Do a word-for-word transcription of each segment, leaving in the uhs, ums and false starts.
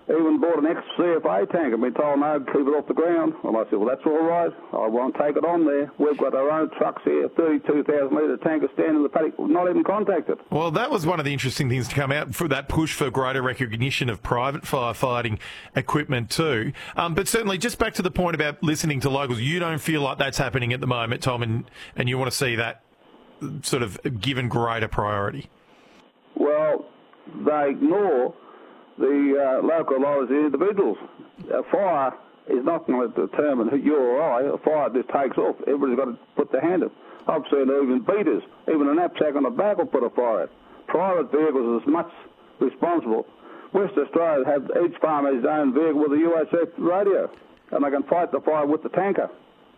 Even bought an ex-C F A tank and been told no, keep it off the ground. And I said, well, that's all right. I won't take it on there. We've got our own trucks here, thirty-two thousand litre tankers standing in the paddock, not even contacted. Well, that was one of the interesting things to come out for that push for greater recognition of private firefighting equipment too. Um, but certainly, just back to the point about listening to locals, you don't feel like that's happening at the moment, Tom, and, and you want to see that sort of given greater priority. Well, they ignore the uh, local authorities, the individuals. A fire is not going to determine who you or I. A fire just takes off. Everybody's got to put their hand up. I've seen even beaters, even a knapsack on the back will put a fire out. Private vehicles are as much responsible. West Australia have each farm has its own vehicle with a U H F radio, and they can fight the fire with the tanker.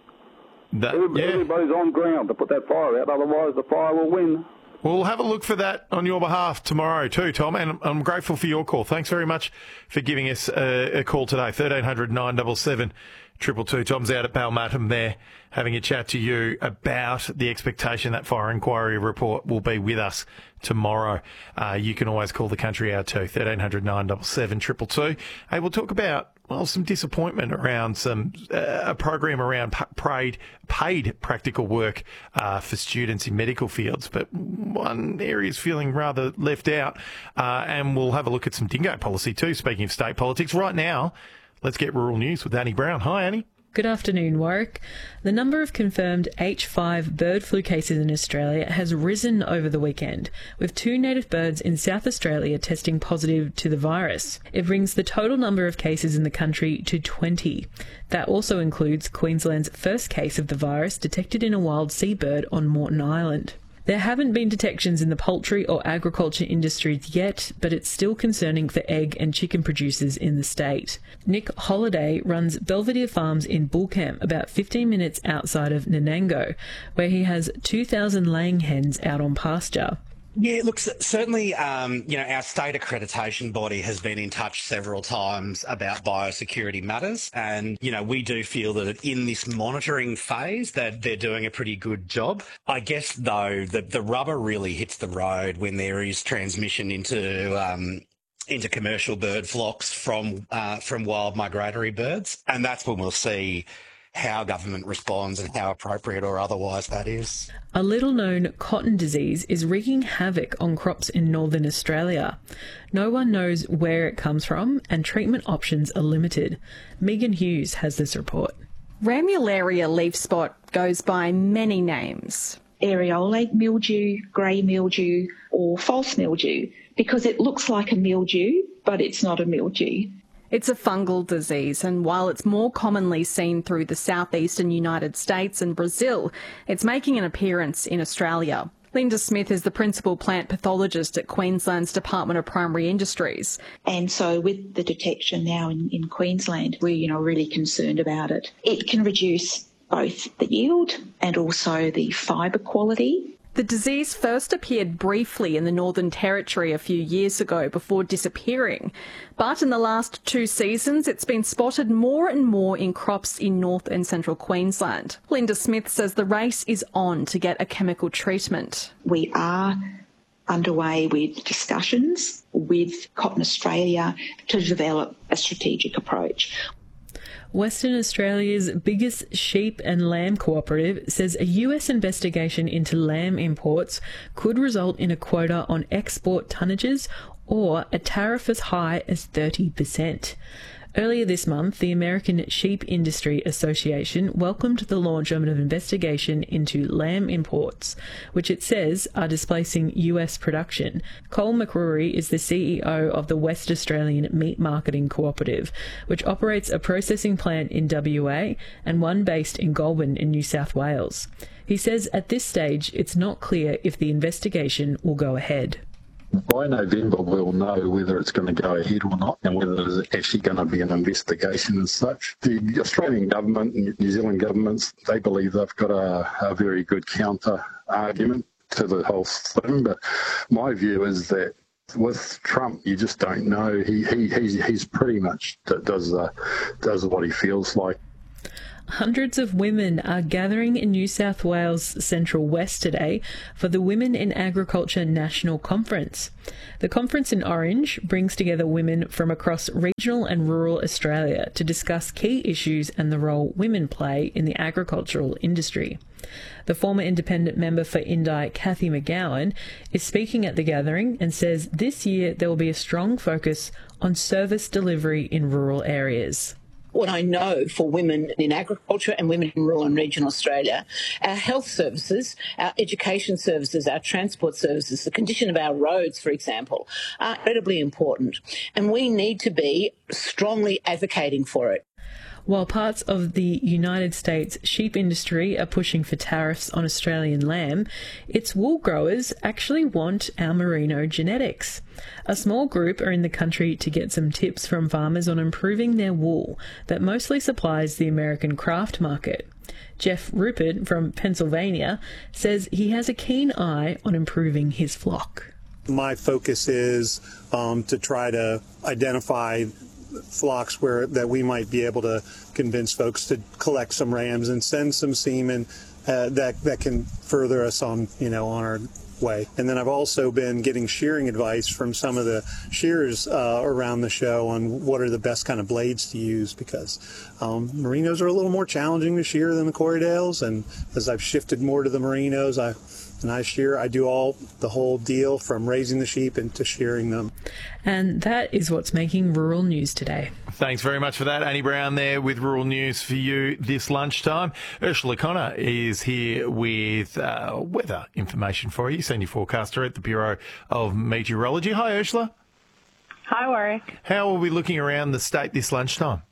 That, Everybody, yeah. Everybody's on ground to put that fire out, otherwise the fire will win. We'll have a look for that on your behalf tomorrow too, Tom, and I'm grateful for your call. Thanks very much for giving us a, a call today. thirteen hundred nine seven seven two two. Tom's out at Balmatum there having a chat to you about the expectation that fire inquiry report will be with us tomorrow. Uh, you can always call the country out too, thirteen hundred nine seven seven two two. Hey, we'll talk about, well, some disappointment around some uh, a program around paid, paid practical work uh, for students in medical fields, but one area is feeling rather left out, uh, and we'll have a look at some dingo policy too, speaking of state politics. Right now, let's get rural news with Annie Brown. Hi, Annie. Good afternoon, Warwick. The number of confirmed H five bird flu cases in Australia has risen over the weekend, with two native birds in South Australia testing positive to the virus. It brings the total number of cases in the country to twenty. That also includes Queensland's first case of the virus detected in a wild seabird on Moreton Island. There haven't been detections in the poultry or agriculture industries yet, but it's still concerning for egg and chicken producers in the state. Nick Holliday runs Belvedere Farms in Bullcamp, about fifteen minutes outside of Nanango, where he has two thousand laying hens out on pasture. Yeah, look, certainly, um, you know, our state accreditation body has been in touch several times about biosecurity matters. And, you know, we do feel that in this monitoring phase that they're doing a pretty good job. I guess, though, the, the rubber really hits the road when there is transmission into um, into commercial bird flocks from uh, from wild migratory birds. And that's when we'll see how government responds and how appropriate or otherwise that is. A little-known cotton disease is wreaking havoc on crops in northern Australia. No one knows where it comes from and treatment options are limited. Megan Hughes has this report. Ramularia leaf spot goes by many names. Areolate mildew, grey mildew or false mildew, because it looks like a mildew, but it's not a mildew. It's a fungal disease, and while it's more commonly seen through the southeastern United States and Brazil, it's making an appearance in Australia. Linda Smith is the principal plant pathologist at Queensland's Department of Primary Industries. And so with the detection now in, in Queensland, we're you know, really concerned about it. It can reduce both the yield and also the fibre quality. The disease first appeared briefly in the Northern Territory a few years ago before disappearing. But in the last two seasons, it's been spotted more and more in crops in North and Central Queensland. Linda Smith says the race is on to get a chemical treatment. We are underway with discussions with Cotton Australia to develop a strategic approach. Western Australia's biggest sheep and lamb cooperative says a U S investigation into lamb imports could result in a quota on export tonnages or a tariff as high as thirty percent. Earlier this month, the American Sheep Industry Association welcomed the launch of an investigation into lamb imports, which it says are displacing U S production. Cole McCrory is the C E O of the West Australian Meat Marketing Cooperative, which operates a processing plant in W A and one based in Goulburn in New South Wales. He says at this stage it's not clear if the investigation will go ahead. By November, we'll know whether it's going to go ahead or not and whether there's actually going to be an investigation as such. The Australian government and New Zealand governments, they believe they've got a, a very good counter argument to the whole thing. But my view is that with Trump, you just don't know. He he he's, he's pretty much does uh, does what he feels like. Hundreds of women are gathering in New South Wales Central West today for the Women in Agriculture National Conference. The conference in Orange brings together women from across regional and rural Australia to discuss key issues and the role women play in the agricultural industry. The former independent member for Indi, Cathy McGowan, is speaking at the gathering and says this year there will be a strong focus on service delivery in rural areas. What I know for women in agriculture and women in rural and regional Australia, our health services, our education services, our transport services, the condition of our roads, for example, are incredibly important. And we need to be strongly advocating for it. While parts of the United States sheep industry are pushing for tariffs on Australian lamb, its wool growers actually want our merino genetics. A small group are in the country to get some tips from farmers on improving their wool that mostly supplies the American craft market. Jeff Rupert from Pennsylvania says he has a keen eye on improving his flock. My focus is um, to try to identify flocks where that we might be able to convince folks to collect some rams and send some semen uh, that that can further us on you know on our way. And then I've also been getting shearing advice from some of the shearers uh, around the show on what are the best kind of blades to use, because um, merinos are a little more challenging to shear than the Corriedales, and as I've shifted more to the merinos, I and I shear, I do all the whole deal from raising the sheep into shearing them. And that is what's making rural news today. Thanks very much for that. Annie Brown there with rural news for you this lunchtime. Ursula Connor is here with uh, weather information for you, senior forecaster at the Bureau of Meteorology. Hi, Ursula. Hi, Warwick. How are we looking around the state this lunchtime?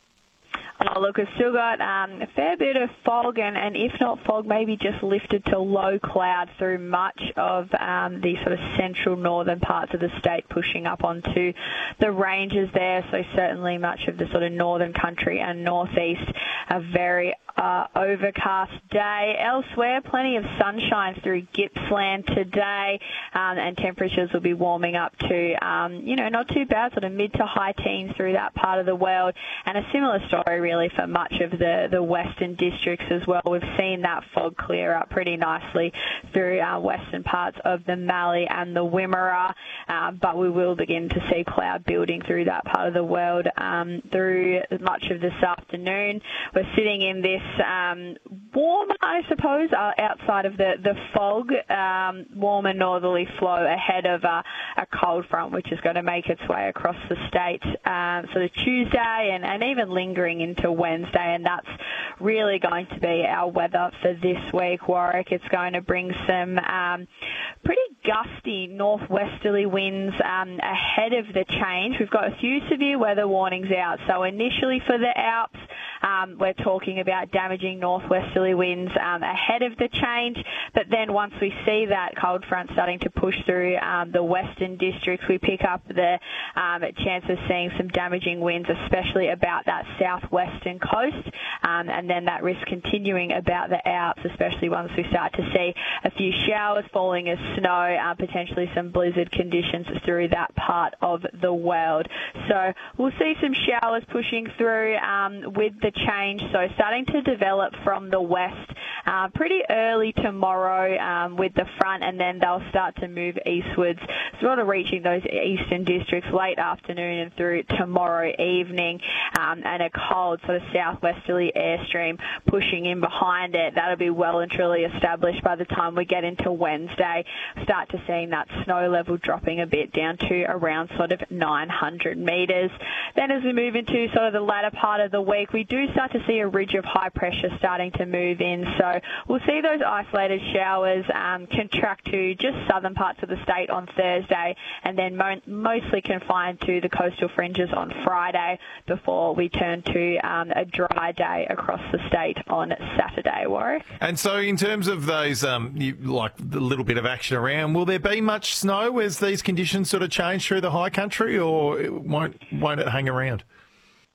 Oh, look, we've still got um, a fair bit of fog, and, and if not fog, maybe just lifted to low cloud through much of um, the sort of central northern parts of the state, pushing up onto the ranges there. So certainly much of the sort of northern country and northeast, a very uh, overcast day. Elsewhere, plenty of sunshine through Gippsland today, um, and temperatures will be warming up to, um, you know, not too bad, sort of mid to high teens through that part of the world, and a similar story really for much of the, the western districts as well. We've seen that fog clear up pretty nicely through uh, western parts of the Mallee and the Wimmera, uh, but we will begin to see cloud building through that part of the world um, through much of this afternoon. We're sitting in this um, warmer, I suppose, uh, outside of the, the fog, um, warmer northerly flow ahead of uh, a cold front, which is going to make its way across the state. Um, so the Tuesday and, and even lingering into Wednesday, and that's really going to be our weather for this week, Warwick. It's going to bring some um, pretty gusty northwesterly winds um, ahead of the change. We've got a few severe weather warnings out. So initially for the Alps, um, we're talking about damaging northwesterly winds um, ahead of the change. But then once we see that cold front starting to push through um, the western districts, we pick up the um, chance of seeing some damaging winds, especially about that southwestern coast, um, and then that risk continuing about the Alps, especially once we start to see a few showers falling as snow, uh, potentially some blizzard conditions through that part of the world. So we'll see some showers pushing through um, with the change, so starting to develop from the west uh, pretty early tomorrow um, with the front, and then they'll start to move eastwards, sort of reaching those eastern districts late afternoon and through tomorrow evening, um, and a cold sort of southwesterly airstream pushing in behind it. That'll be well and truly established by the time we get into Wednesday. Start to seeing that snow level dropping a bit down to around sort of nine hundred metres. Then as we move into sort of the latter part of the week, we do start to see a ridge of high pressure starting to move in. So we'll see those isolated showers um, contract to just southern parts of the state on Thursday, and then mo- mostly confined to the coastal fringes on Friday before we turn to um, a dry day across the state on Saturday, Warwick. And so in terms of those, um, you, like the little bit of action around, will there be much snow as these conditions sort of change through the high country, or won't, won't it hang around?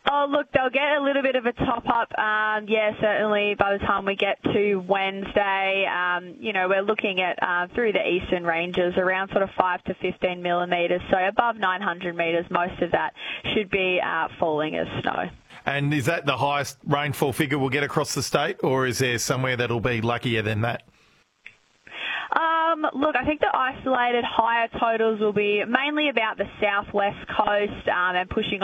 Oh, look, they'll get a little bit of a top-up, um, yeah, certainly by the time we get to Wednesday. Um, you know, we're looking at, uh, through the eastern ranges, around sort of five to fifteen millimetres, so above nine hundred metres, most of that should be uh, falling as snow. And is that the highest rainfall figure we'll get across the state, or is there somewhere that'll be luckier than that? Um, look, I think the isolated higher totals will be mainly about the southwest coast um, and pushing